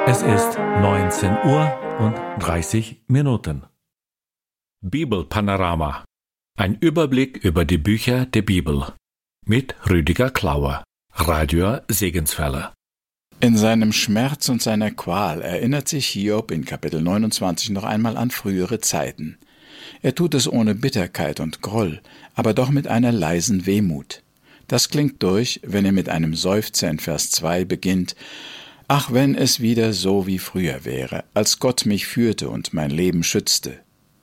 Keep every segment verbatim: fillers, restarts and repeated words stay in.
Es ist neunzehn Uhr und dreißig Minuten. Bibelpanorama. Ein Überblick über die Bücher der Bibel. Mit Rüdiger Klauer, Radio Segenswelle. In seinem Schmerz und seiner Qual erinnert sich Hiob in Kapitel neunundzwanzig noch einmal an frühere Zeiten. Er tut es ohne Bitterkeit und Groll, aber doch mit einer leisen Wehmut. Das klingt durch, wenn er mit einem Seufzer in Vers zwei beginnt: »Ach, wenn es wieder so wie früher wäre, als Gott mich führte und mein Leben schützte.«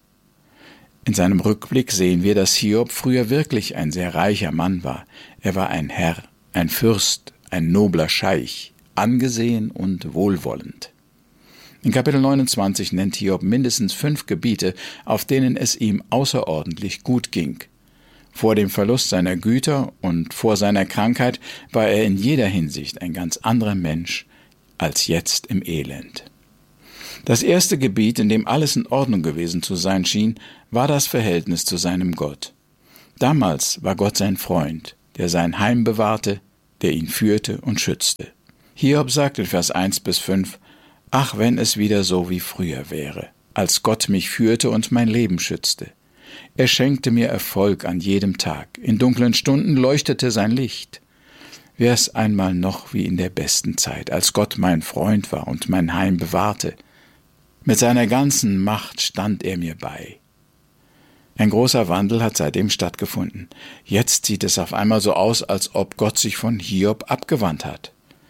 In seinem Rückblick sehen wir, dass Hiob früher wirklich ein sehr reicher Mann war. Er war ein Herr, ein Fürst, ein nobler Scheich, angesehen und wohlwollend. In Kapitel neunundzwanzig nennt Hiob mindestens fünf Gebiete, auf denen es ihm außerordentlich gut ging. Vor dem Verlust seiner Güter und vor seiner Krankheit war er in jeder Hinsicht ein ganz anderer Mensch als jetzt im Elend. Das erste Gebiet, in dem alles in Ordnung gewesen zu sein schien, war das Verhältnis zu seinem Gott. Damals war Gott sein Freund, der sein Heim bewahrte, der ihn führte und schützte. Hiob sagt in Vers eins bis fünf: »Ach, wenn es wieder so wie früher wäre, als Gott mich führte und mein Leben schützte. Er schenkte mir Erfolg an jedem Tag, in dunklen Stunden leuchtete sein Licht. Wär's einmal noch wie in der besten Zeit, als Gott mein Freund war und mein Heim bewahrte. Mit seiner ganzen Macht stand er mir bei.« Ein großer Wandel hat seitdem stattgefunden. Jetzt sieht es auf einmal so aus, als ob Gott sich von Hiob abgewandt hat.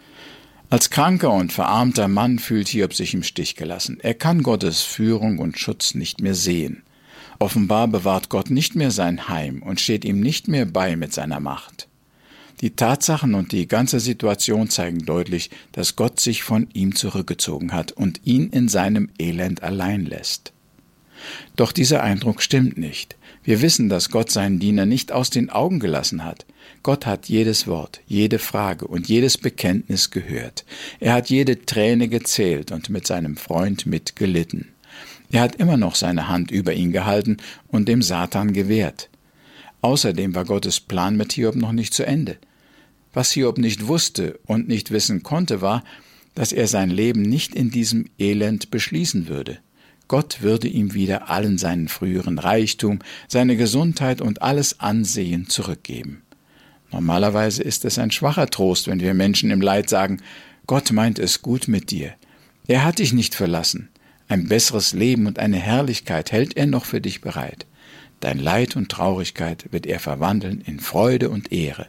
Als kranker und verarmter Mann fühlt Hiob sich im Stich gelassen. Er kann Gottes Führung und Schutz nicht mehr sehen. Offenbar bewahrt Gott nicht mehr sein Heim und steht ihm nicht mehr bei mit seiner Macht. Die Tatsachen und die ganze Situation zeigen deutlich, dass Gott sich von ihm zurückgezogen hat und ihn in seinem Elend allein lässt. Doch dieser Eindruck stimmt nicht. Wir wissen, dass Gott seinen Diener nicht aus den Augen gelassen hat. Gott hat jedes Wort, jede Frage und jedes Bekenntnis gehört. Er hat jede Träne gezählt und mit seinem Freund mitgelitten. Er hat immer noch seine Hand über ihn gehalten und dem Satan gewehrt. Außerdem war Gottes Plan mit Hiob noch nicht zu Ende. Was Hiob nicht wusste und nicht wissen konnte, war, dass er sein Leben nicht in diesem Elend beschließen würde. Gott würde ihm wieder allen seinen früheren Reichtum, seine Gesundheit und alles Ansehen zurückgeben. Normalerweise ist es ein schwacher Trost, wenn wir Menschen im Leid sagen: Gott meint es gut mit dir. Er hat dich nicht verlassen. Ein besseres Leben und eine Herrlichkeit hält er noch für dich bereit. Dein Leid und Traurigkeit wird er verwandeln in Freude und Ehre.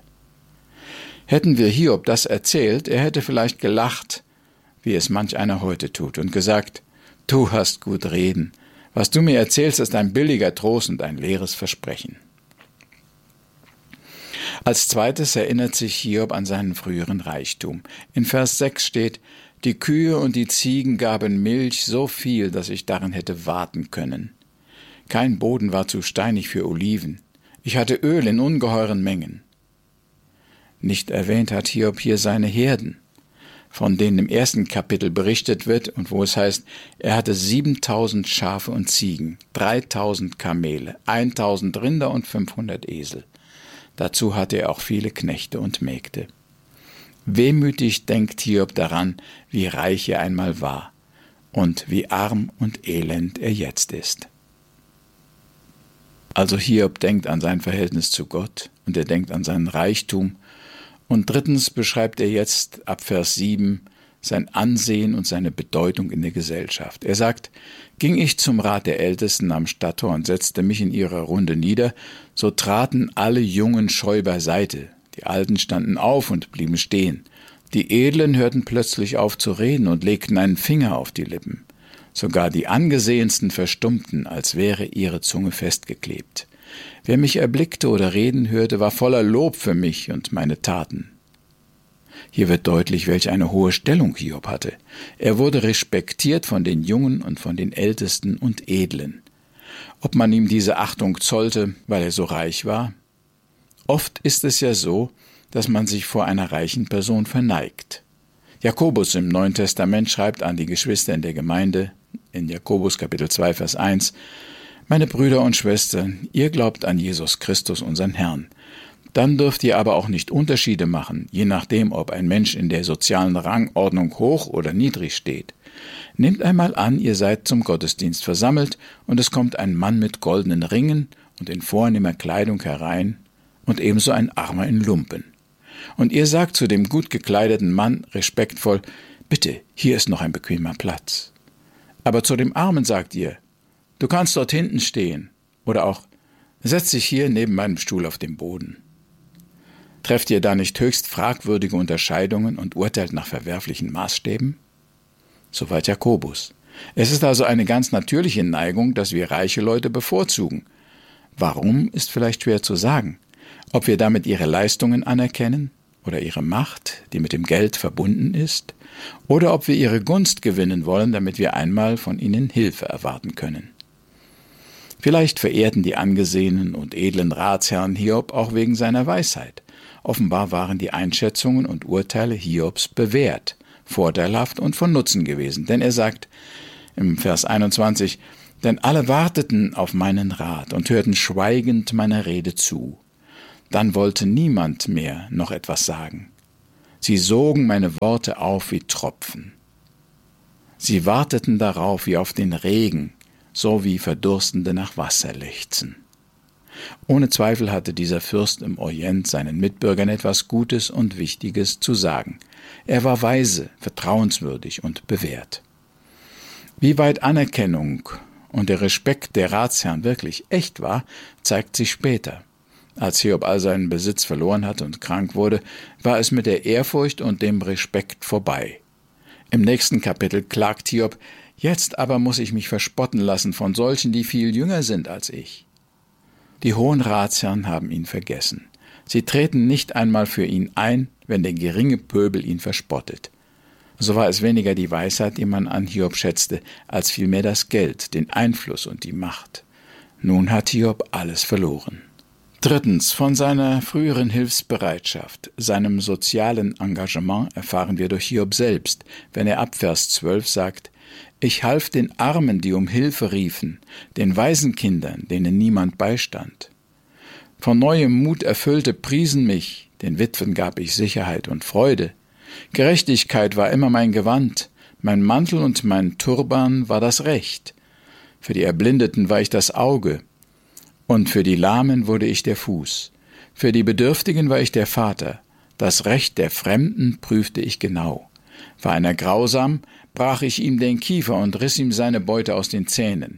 Hätten wir Hiob das erzählt, er hätte vielleicht gelacht, wie es manch einer heute tut, und gesagt: Du hast gut reden. Was du mir erzählst, ist ein billiger Trost und ein leeres Versprechen. Als zweites erinnert sich Hiob an seinen früheren Reichtum. In Vers sechs steht: Die Kühe und die Ziegen gaben Milch so viel, dass ich darin hätte warten können. Kein Boden war zu steinig für Oliven. Ich hatte Öl in ungeheuren Mengen. Nicht erwähnt hat Hiob hier seine Herden, von denen im ersten Kapitel berichtet wird und wo es heißt, er hatte siebentausend Schafe und Ziegen, dreitausend Kamele, eintausend Rinder und fünfhundert Esel. Dazu hatte er auch viele Knechte und Mägde. Wehmütig denkt Hiob daran, wie reich er einmal war und wie arm und elend er jetzt ist. Also Hiob denkt an sein Verhältnis zu Gott und er denkt an seinen Reichtum. Und drittens beschreibt er jetzt ab Vers sieben sein Ansehen und seine Bedeutung in der Gesellschaft. Er sagt: Ging ich zum Rat der Ältesten am Stadttor und setzte mich in ihrer Runde nieder, so traten alle Jungen scheu beiseite. Die Alten standen auf und blieben stehen. Die Edlen hörten plötzlich auf zu reden und legten einen Finger auf die Lippen. Sogar die Angesehensten verstummten, als wäre ihre Zunge festgeklebt. Wer mich erblickte oder reden hörte, war voller Lob für mich und meine Taten. Hier wird deutlich, welch eine hohe Stellung Hiob hatte. Er wurde respektiert von den Jungen und von den Ältesten und Edlen. Ob man ihm diese Achtung zollte, weil er so reich war? Oft ist es ja so, dass man sich vor einer reichen Person verneigt. Jakobus im Neuen Testament schreibt an die Geschwister in der Gemeinde, in Jakobus Kapitel zwei, Vers eins: Meine Brüder und Schwestern, ihr glaubt an Jesus Christus, unseren Herrn. Dann dürft ihr aber auch nicht Unterschiede machen, je nachdem, ob ein Mensch in der sozialen Rangordnung hoch oder niedrig steht. Nehmt einmal an, ihr seid zum Gottesdienst versammelt und es kommt ein Mann mit goldenen Ringen und in vornehmer Kleidung herein und ebenso ein Armer in Lumpen. Und ihr sagt zu dem gut gekleideten Mann respektvoll: Bitte, hier ist noch ein bequemer Platz. Aber zu dem Armen sagt ihr: Du kannst dort hinten stehen. Oder auch: Setz dich hier neben meinem Stuhl auf den Boden. Trefft ihr da nicht höchst fragwürdige Unterscheidungen und urteilt nach verwerflichen Maßstäben? Soweit Jakobus. Es ist also eine ganz natürliche Neigung, dass wir reiche Leute bevorzugen. Warum, ist vielleicht schwer zu sagen. Ob wir damit ihre Leistungen anerkennen oder ihre Macht, die mit dem Geld verbunden ist, oder ob wir ihre Gunst gewinnen wollen, damit wir einmal von ihnen Hilfe erwarten können. Vielleicht verehrten die angesehenen und edlen Ratsherren Hiob auch wegen seiner Weisheit. Offenbar waren die Einschätzungen und Urteile Hiobs bewährt, vorteilhaft und von Nutzen gewesen. Denn er sagt im Vers einundzwanzig: Denn alle warteten auf meinen Rat und hörten schweigend meiner Rede zu. Dann wollte niemand mehr noch etwas sagen. Sie sogen meine Worte auf wie Tropfen. Sie warteten darauf wie auf den Regen, so wie Verdurstende nach Wasser lechzen. Ohne Zweifel hatte dieser Fürst im Orient seinen Mitbürgern etwas Gutes und Wichtiges zu sagen. Er war weise, vertrauenswürdig und bewährt. Wie weit Anerkennung und der Respekt der Ratsherren wirklich echt war, zeigt sich später. Als Hiob all seinen Besitz verloren hatte und krank wurde, war es mit der Ehrfurcht und dem Respekt vorbei. Im nächsten Kapitel klagt Hiob: Jetzt aber muss ich mich verspotten lassen von solchen, die viel jünger sind als ich. Die hohen Ratsherren haben ihn vergessen. Sie treten nicht einmal für ihn ein, wenn der geringe Pöbel ihn verspottet. So war es weniger die Weisheit, die man an Hiob schätzte, als vielmehr das Geld, den Einfluss und die Macht. Nun hat Hiob alles verloren. Drittens, von seiner früheren Hilfsbereitschaft, seinem sozialen Engagement erfahren wir durch Hiob selbst, wenn er ab Vers zwölf sagt: Ich half den Armen, die um Hilfe riefen, den Waisenkindern, denen niemand beistand. Von neuem Mut Erfüllte priesen mich, den Witwen gab ich Sicherheit und Freude. Gerechtigkeit war immer mein Gewand, mein Mantel und mein Turban war das Recht. Für die Erblindeten war ich das Auge, und für die Lahmen wurde ich der Fuß. Für die Bedürftigen war ich der Vater, das Recht der Fremden prüfte ich genau. War einer grausam, brach ich ihm den Kiefer und riss ihm seine Beute aus den Zähnen.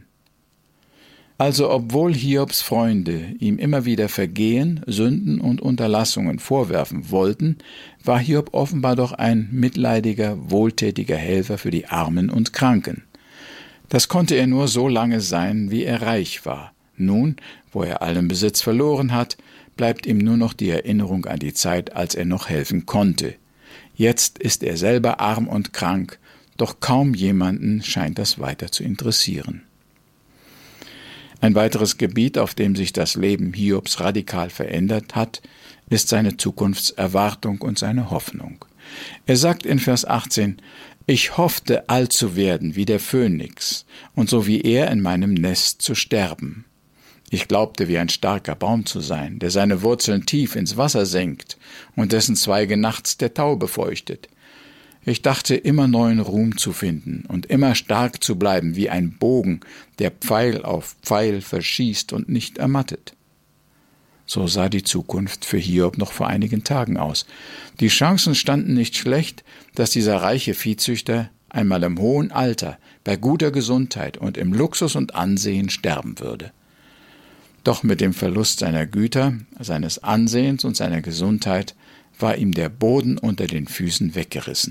Also obwohl Hiobs Freunde ihm immer wieder Vergehen, Sünden und Unterlassungen vorwerfen wollten, war Hiob offenbar doch ein mitleidiger, wohltätiger Helfer für die Armen und Kranken. Das konnte er nur so lange sein, wie er reich war. Nun, wo er allen Besitz verloren hat, bleibt ihm nur noch die Erinnerung an die Zeit, als er noch helfen konnte. Jetzt ist er selber arm und krank, doch kaum jemanden scheint das weiter zu interessieren. Ein weiteres Gebiet, auf dem sich das Leben Hiobs radikal verändert hat, ist seine Zukunftserwartung und seine Hoffnung. Er sagt in Vers achtzehn: Ich hoffte, alt zu werden wie der Phönix und so wie er in meinem Nest zu sterben. Ich glaubte, wie ein starker Baum zu sein, der seine Wurzeln tief ins Wasser senkt und dessen Zweige nachts der Tau befeuchtet. Ich dachte, immer neuen Ruhm zu finden und immer stark zu bleiben wie ein Bogen, der Pfeil auf Pfeil verschießt und nicht ermattet. So sah die Zukunft für Hiob noch vor einigen Tagen aus. Die Chancen standen nicht schlecht, dass dieser reiche Viehzüchter einmal im hohen Alter, bei guter Gesundheit und im Luxus und Ansehen sterben würde. Doch mit dem Verlust seiner Güter, seines Ansehens und seiner Gesundheit war ihm der Boden unter den Füßen weggerissen.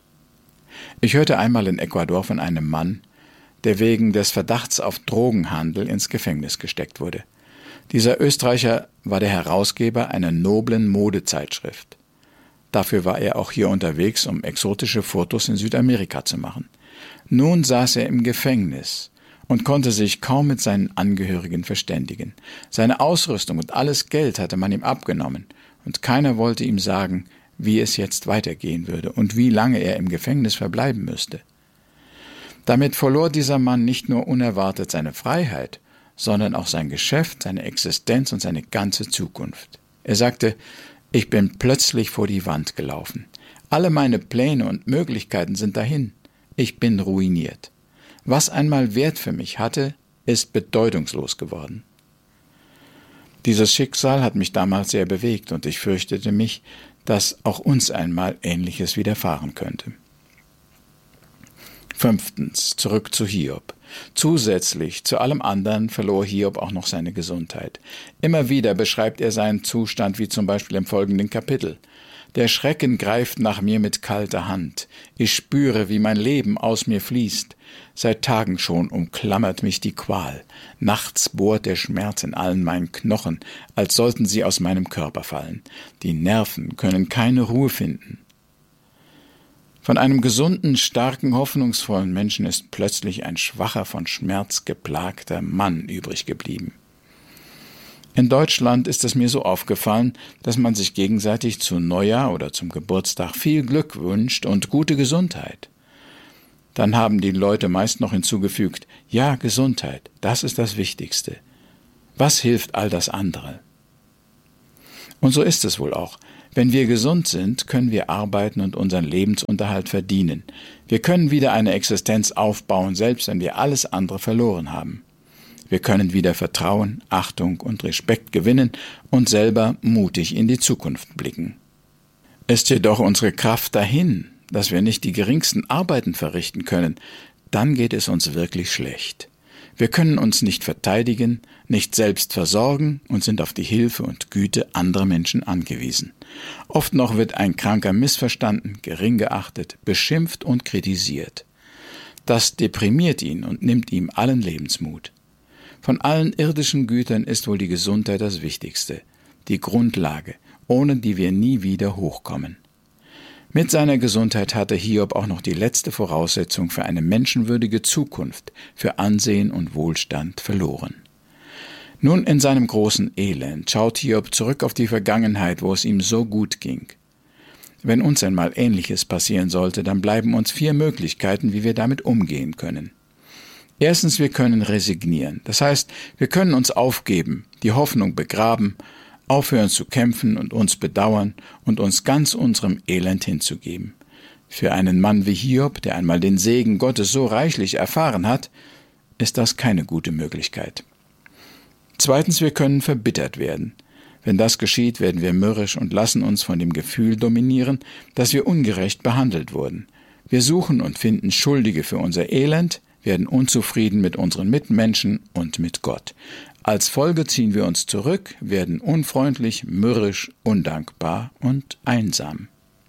Ich hörte einmal in Ecuador von einem Mann, der wegen des Verdachts auf Drogenhandel ins Gefängnis gesteckt wurde. Dieser Österreicher war der Herausgeber einer noblen Modezeitschrift. Dafür war er auch hier unterwegs, um exotische Fotos in Südamerika zu machen. Nun saß er im Gefängnis und konnte sich kaum mit seinen Angehörigen verständigen. Seine Ausrüstung und alles Geld hatte man ihm abgenommen, und keiner wollte ihm sagen, wie es jetzt weitergehen würde und wie lange er im Gefängnis verbleiben müsste. Damit verlor dieser Mann nicht nur unerwartet seine Freiheit, sondern auch sein Geschäft, seine Existenz und seine ganze Zukunft. Er sagte, ich bin plötzlich vor die Wand gelaufen. Alle meine Pläne und Möglichkeiten sind dahin. Ich bin ruiniert. Was einmal Wert für mich hatte, ist bedeutungslos geworden. Dieses Schicksal hat mich damals sehr bewegt und ich fürchtete mich, dass auch uns einmal Ähnliches widerfahren könnte. Fünftens, zurück zu Hiob. Zusätzlich zu allem anderen verlor Hiob auch noch seine Gesundheit. Immer wieder beschreibt er seinen Zustand, wie zum Beispiel im folgenden Kapitel. Der Schrecken greift nach mir mit kalter Hand. Ich spüre, wie mein Leben aus mir fließt. Seit Tagen schon umklammert mich die Qual. Nachts bohrt der Schmerz in allen meinen Knochen, als sollten sie aus meinem Körper fallen. Die Nerven können keine Ruhe finden. Von einem gesunden, starken, hoffnungsvollen Menschen ist plötzlich ein schwacher, von Schmerz geplagter Mann übrig geblieben. In Deutschland ist es mir so aufgefallen, dass man sich gegenseitig zu Neujahr oder zum Geburtstag viel Glück wünscht und gute Gesundheit. Dann haben die Leute meist noch hinzugefügt, ja, Gesundheit, das ist das Wichtigste. Was hilft all das andere? Und so ist es wohl auch. Wenn wir gesund sind, können wir arbeiten und unseren Lebensunterhalt verdienen. Wir können wieder eine Existenz aufbauen, selbst wenn wir alles andere verloren haben. Wir können wieder Vertrauen, Achtung und Respekt gewinnen und selber mutig in die Zukunft blicken. Ist jedoch unsere Kraft dahin, dass wir nicht die geringsten Arbeiten verrichten können, dann geht es uns wirklich schlecht. Wir können uns nicht verteidigen, nicht selbst versorgen und sind auf die Hilfe und Güte anderer Menschen angewiesen. Oft noch wird ein Kranker missverstanden, gering geachtet, beschimpft und kritisiert. Das deprimiert ihn und nimmt ihm allen Lebensmut. Von allen irdischen Gütern ist wohl die Gesundheit das Wichtigste, die Grundlage, ohne die wir nie wieder hochkommen. Mit seiner Gesundheit hatte Hiob auch noch die letzte Voraussetzung für eine menschenwürdige Zukunft, für Ansehen und Wohlstand verloren. Nun in seinem großen Elend schaut Hiob zurück auf die Vergangenheit, wo es ihm so gut ging. Wenn uns einmal Ähnliches passieren sollte, dann bleiben uns vier Möglichkeiten, wie wir damit umgehen können. Erstens, wir können resignieren. Das heißt, wir können uns aufgeben, die Hoffnung begraben, aufhören zu kämpfen und uns bedauern und uns ganz unserem Elend hinzugeben. Für einen Mann wie Hiob, der einmal den Segen Gottes so reichlich erfahren hat, ist das keine gute Möglichkeit. Zweitens, wir können verbittert werden. Wenn das geschieht, werden wir mürrisch und lassen uns von dem Gefühl dominieren, dass wir ungerecht behandelt wurden. Wir suchen und finden Schuldige für unser Elend, werden unzufrieden mit unseren Mitmenschen und mit Gott. Als Folge ziehen wir uns zurück, werden unfreundlich, mürrisch, undankbar und einsam.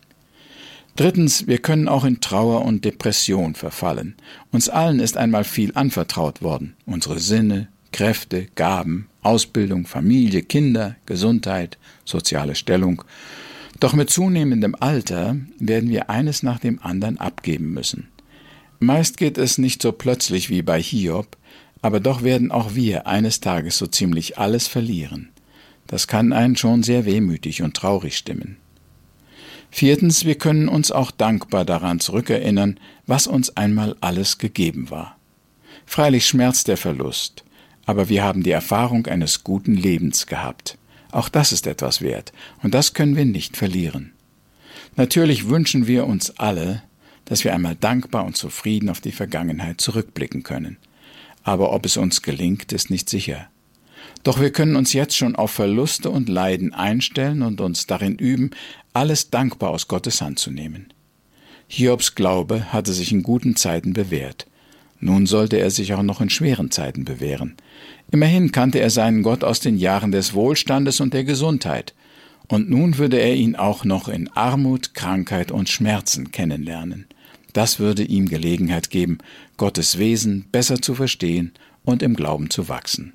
Drittens, wir können auch in Trauer und Depression verfallen. Uns allen ist einmal viel anvertraut worden. Unsere Sinne, Kräfte, Gaben, Ausbildung, Familie, Kinder, Gesundheit, soziale Stellung. Doch mit zunehmendem Alter werden wir eines nach dem anderen abgeben müssen. Meist geht es nicht so plötzlich wie bei Hiob, aber doch werden auch wir eines Tages so ziemlich alles verlieren. Das kann einen schon sehr wehmütig und traurig stimmen. Viertens, wir können uns auch dankbar daran zurückerinnern, was uns einmal alles gegeben war. Freilich schmerzt der Verlust, aber wir haben die Erfahrung eines guten Lebens gehabt. Auch das ist etwas wert, und das können wir nicht verlieren. Natürlich wünschen wir uns alle, dass wir einmal dankbar und zufrieden auf die Vergangenheit zurückblicken können. Aber ob es uns gelingt, ist nicht sicher. Doch wir können uns jetzt schon auf Verluste und Leiden einstellen und uns darin üben, alles dankbar aus Gottes Hand zu nehmen. Hiobs Glaube hatte sich in guten Zeiten bewährt. Nun sollte er sich auch noch in schweren Zeiten bewähren. Immerhin kannte er seinen Gott aus den Jahren des Wohlstandes und der Gesundheit. Und nun würde er ihn auch noch in Armut, Krankheit und Schmerzen kennenlernen. Das würde ihm Gelegenheit geben, Gottes Wesen besser zu verstehen und im Glauben zu wachsen.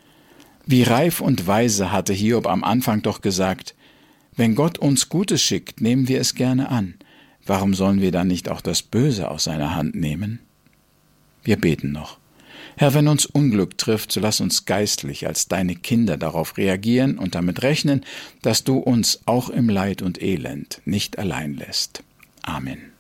Wie reif und weise hatte Hiob am Anfang doch gesagt, wenn Gott uns Gutes schickt, nehmen wir es gerne an. Warum sollen wir dann nicht auch das Böse aus seiner Hand nehmen? Wir beten noch. Herr, wenn uns Unglück trifft, so lass uns geistlich als deine Kinder darauf reagieren und damit rechnen, dass du uns auch im Leid und Elend nicht allein lässt. Amen.